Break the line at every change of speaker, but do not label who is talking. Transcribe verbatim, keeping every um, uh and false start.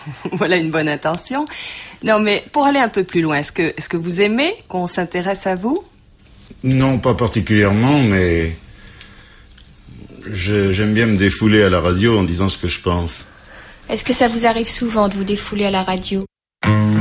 Voilà une bonne intention. Non, mais pour aller un peu plus loin, est-ce que, est-ce que vous aimez qu'on s'intéresse à vous?
Non, pas particulièrement, mais je, j'aime bien me défouler à la radio en disant ce que je pense.
Est-ce que ça vous arrive souvent de vous défouler à la radio ?